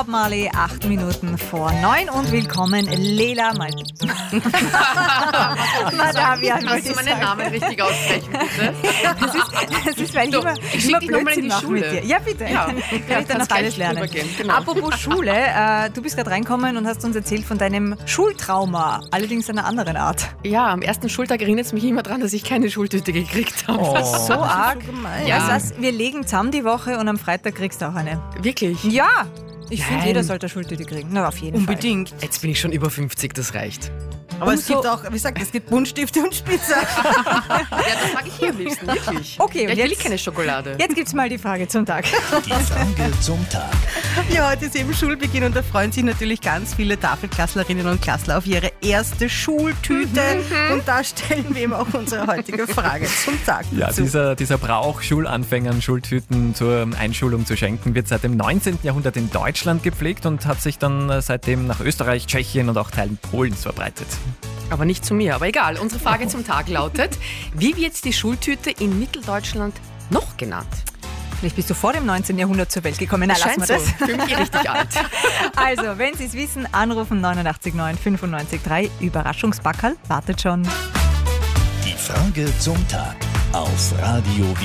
Bob Marley, 8 Minuten vor 9 und willkommen Leila Madavian. Kannst du meinen Namen richtig aussprechen, bitte? Das ist, weil ich schicke dich nochmal in die Schule. Mit dir. Ja, bitte. Ja, kann ich dann noch alles lernen. Genau. Apropos Schule, du bist gerade reinkommen und hast uns erzählt von deinem Schultrauma, allerdings einer anderen Art. Ja, am ersten Schultag erinnert es mich immer daran, dass ich keine Schultüte gekriegt habe. Oh, so arg. Ja. Das heißt, wir legen zusammen die Woche und am Freitag kriegst du auch eine. Wirklich? Ja, ich finde, jeder sollte eine Schultüte kriegen. Na, auf jeden Fall. Unbedingt. Jetzt bin ich schon über 50, das reicht. Aber es gibt auch, wie gesagt, es gibt Buntstifte und Spitzer. Ja, das mag ich hier am liebsten, wirklich. Okay, und ich will jetzt keine Schokolade. Jetzt gibt's mal die Frage zum Tag. Die Frage zum Tag. Ja, heute ist eben Schulbeginn und da freuen sich natürlich ganz viele Tafelklasslerinnen und Klassler auf ihre erste Schultüte. Und da stellen wir eben auch unsere heutige Frage zum Tag Ja, dazu. dieser Brauch, Schulanfängern Schultüten zur Einschulung zu schenken, wird seit dem 19. Jahrhundert in Deutschland gepflegt und hat sich dann seitdem nach Österreich, Tschechien und auch Teilen Polens verbreitet. Aber nicht zu mir, aber egal. Unsere Frage zum Tag lautet, wie wird die Schultüte in Mitteldeutschland noch genannt? Vielleicht bist du vor dem 19. Jahrhundert zur Welt gekommen. Na, lassen Scheint wir so. das. Ich fühle mich richtig alt. Also, wenn Sie es wissen, anrufen 89 9 95 3. Überraschungsbackerl wartet schon. Die Frage zum Tag auf Radio